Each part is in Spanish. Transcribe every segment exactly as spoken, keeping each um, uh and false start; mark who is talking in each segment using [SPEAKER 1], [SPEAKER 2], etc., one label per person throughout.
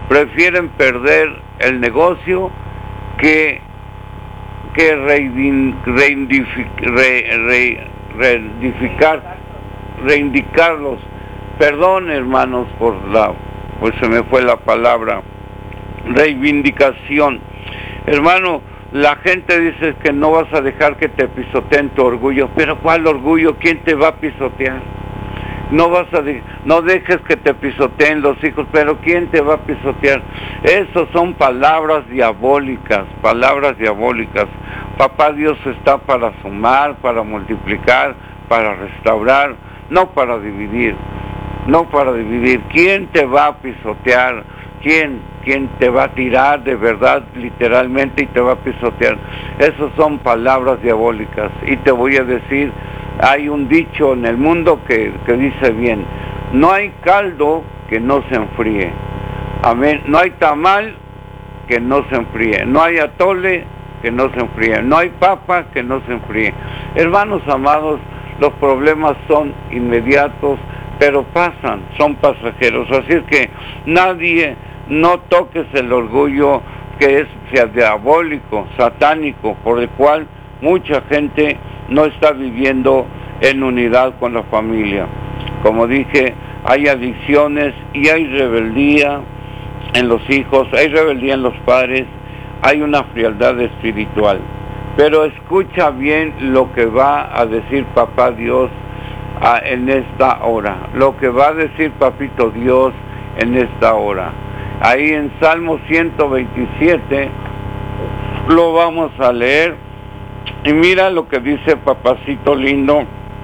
[SPEAKER 1] prefieren perder el negocio que, que reivin, reindific, re, re, reivindicar, reivindicarlos. Perdón, hermanos, por la, pues se me fue la palabra, reivindicación. Hermano, la gente dice que no vas a dejar que te pisoteen tu orgullo, pero ¿cuál orgullo? ¿Quién te va a pisotear? No vas a de, no dejes que te pisoteen los hijos, pero ¿quién te va a pisotear? Esas son palabras diabólicas, palabras diabólicas. Papá Dios está para sumar, para multiplicar, para restaurar, no para dividir, no para dividir. ¿Quién te va a pisotear? ¿Quién? ¿Quién te va a tirar de verdad, literalmente, y te va a pisotear? Esas son palabras diabólicas. Y te voy a decir, hay un dicho en el mundo que, que dice bien, no hay caldo que no se enfríe. Amén. No hay tamal que no se enfríe. No hay atole que no se enfríe. No hay papa que no se enfríe. Hermanos amados, los problemas son inmediatos, pero pasan, son pasajeros. Así es que nadie, no toques el orgullo que es sea diabólico, satánico, por el cual mucha gente no está viviendo en unidad con la familia. Como dije, hay adicciones y hay rebeldía en los hijos, hay rebeldía en los padres, hay una frialdad espiritual. Pero escucha bien lo que va a decir Papá Dios a, en esta hora, lo que va a decir Papito Dios en esta hora. Ahí en Salmo ciento veintisiete lo vamos a leer y mira lo que dice Papacito lindo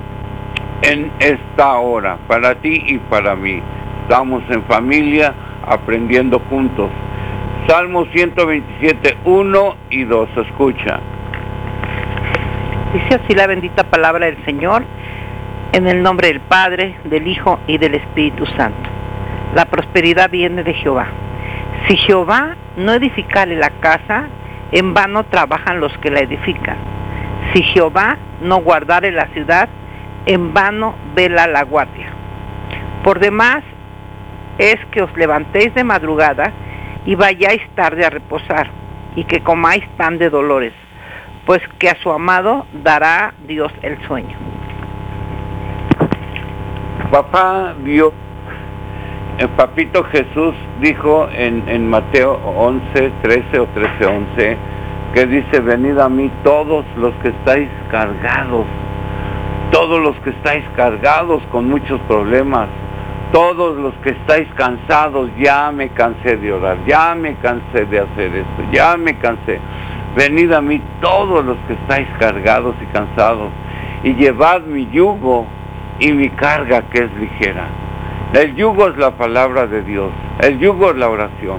[SPEAKER 1] en esta hora, para ti y para mí. Estamos en familia aprendiendo juntos. Salmo ciento veintisiete, uno y dos, escucha.
[SPEAKER 2] Dice así la bendita palabra del Señor, en el nombre del Padre, del Hijo y del Espíritu Santo. La prosperidad viene de Jehová. Si Jehová no edificare la casa, en vano trabajan los que la edifican. Si Jehová no guardare la ciudad, en vano vela la guardia. Por demás es que os levantéis de madrugada y vayáis tarde a reposar, y que comáis pan de dolores, pues que a su amado dará Dios el sueño.
[SPEAKER 1] Papá Dios, el Papito Jesús dijo en, en Mateo once, trece o trece, once, que dice, venid a mí todos los que estáis cargados, todos los que estáis cargados con muchos problemas, todos los que estáis cansados, ya me cansé de orar, ya me cansé de hacer esto, ya me cansé. Venid a mí todos los que estáis cargados y cansados, y llevad mi yugo y mi carga que es ligera. El yugo es la palabra de Dios, el yugo es la oración,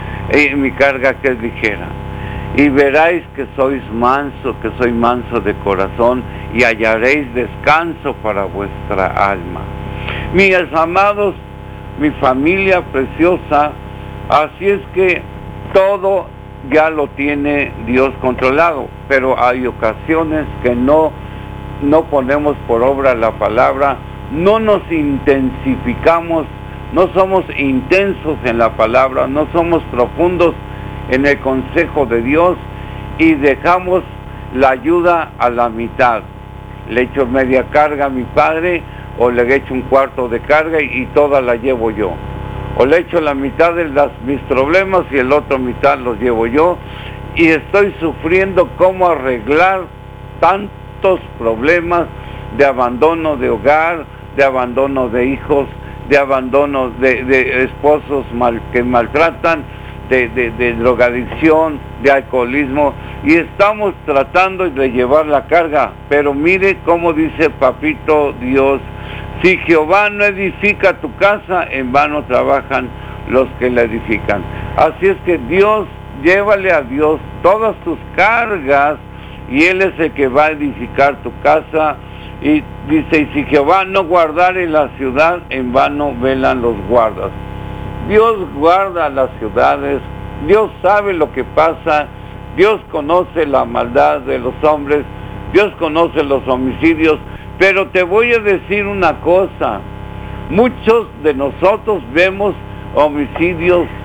[SPEAKER 1] y mi carga que es ligera. Y veréis que sois manso, que soy manso de corazón, y hallaréis descanso para vuestra alma. Mis amados, mi familia preciosa, así es que todo ya lo tiene Dios controlado, pero hay ocasiones que no, no ponemos por obra la palabra, no nos intensificamos, no somos intensos en la palabra, no somos profundos en el consejo de Dios y dejamos la ayuda a la mitad. Le echo media carga a mi padre o le echo un cuarto de carga y, y toda la llevo yo. O le echo la mitad de las, mis problemas y el otro mitad los llevo yo y estoy sufriendo cómo arreglar tantos problemas de abandono de hogar, de abandono de hijos, de abandono de, de esposos mal, que maltratan, de, de, de drogadicción, de alcoholismo, y estamos tratando de llevar la carga, pero mire cómo dice Papito Dios, si Jehová no edifica tu casa, en vano trabajan los que la edifican. Así es que Dios, llévale a Dios todas tus cargas, y Él es el que va a edificar tu casa. Y dice, y si Jehová no guardare la ciudad, en vano velan los guardas. Dios guarda las ciudades, Dios sabe lo que pasa, Dios conoce la maldad de los hombres, Dios conoce los homicidios, pero te voy a decir una cosa, muchos de nosotros vemos homicidios